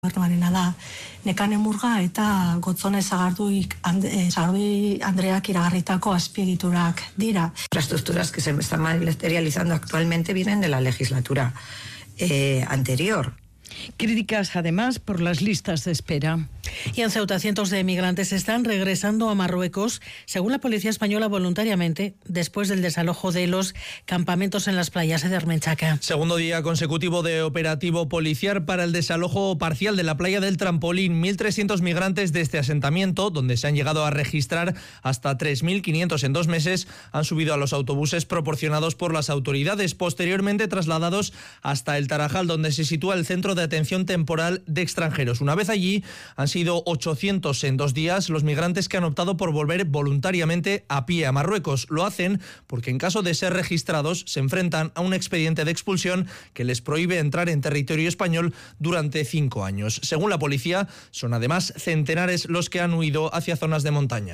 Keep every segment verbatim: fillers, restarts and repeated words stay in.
Gobernuarena da Nekane Murga eta Gotzone Sagarduik and, Sagardui Andreak iragarritako azpiegiturak dira. Infraestructuras que se están materializando actualmente vienen de la legislatura eh, anterior. Críticas, además, por las listas de espera. Y en Ceuta, cientos de migrantes están regresando a Marruecos, según la policía española, voluntariamente, después del desalojo de los campamentos en las playas de Armenchaca. Segundo día consecutivo de operativo policial para el desalojo parcial de la playa del Trampolín. mil trescientos migrantes de este asentamiento, donde se han llegado a registrar hasta tres mil quinientos en dos meses, han subido a los autobuses proporcionados por las autoridades, posteriormente trasladados hasta el Tarajal, donde se sitúa el centro de atención temporal de extranjeros. Una vez allí, han sido ochocientos en dos días los migrantes que han optado por volver voluntariamente a pie a Marruecos. Lo hacen porque, en caso de ser registrados, se enfrentan a un expediente de expulsión que les prohíbe entrar en territorio español durante cinco años. Según la policía, son además centenares los que han huido hacia zonas de montaña.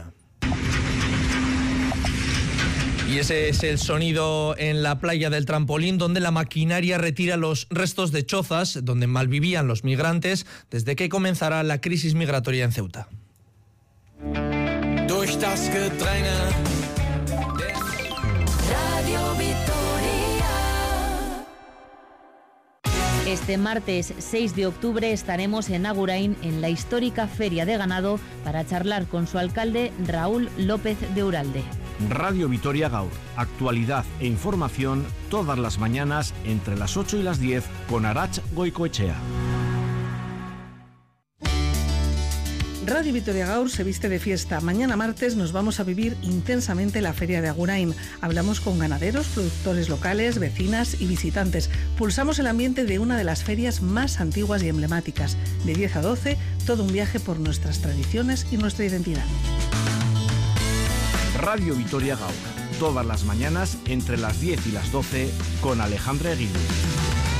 Y ese es el sonido en la playa del Trampolín, donde la maquinaria retira los restos de chozas donde malvivían los migrantes desde que comenzará la crisis migratoria en Ceuta. Este martes seis de octubre estaremos en Agurain, en la histórica Feria de Ganado, para charlar con su alcalde, Raúl López de Uralde. Radio Vitoria Gaur, actualidad e información todas las mañanas entre las ocho y las diez con Arach Goicoechea. Radio Vitoria Gaur se viste de fiesta. Mañana martes nos vamos a vivir intensamente la Feria de Agurain. Hablamos con ganaderos, productores locales, vecinas y visitantes. Pulsamos el ambiente de una de las ferias más antiguas y emblemáticas. De diez a doce, todo un viaje por nuestras tradiciones y nuestra identidad. Radio Vitoria Gaur, todas las mañanas entre las diez y las doce con Alejandra Eguiluz.